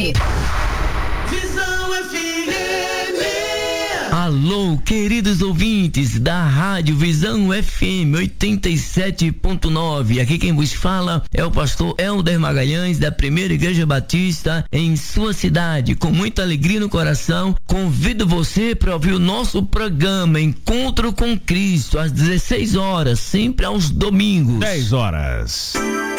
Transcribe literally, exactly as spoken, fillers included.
M. Visão F M. Alô, queridos ouvintes da Rádio Visão F M oitenta e sete ponto nove. Aqui quem vos fala é o pastor Helder Magalhães, da Primeira Igreja Batista em sua cidade. Com muita alegria no coração, convido você para ouvir o nosso programa Encontro com Cristo às dezesseis horas, sempre aos domingos. dez horas.